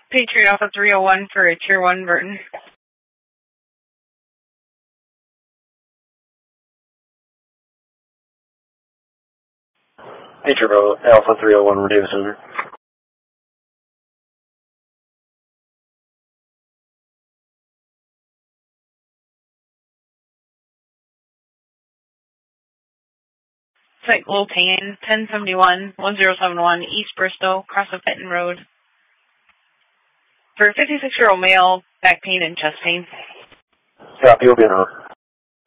Patriot Alpha 301 for Tier 1 Burton. Patriot Alpha 301 Davis Center. Site low pain, 1071, 1071 East Bristow, cross of Fenton Road. For a 56-year-old male, back pain and chest pain. Copy, you'll be in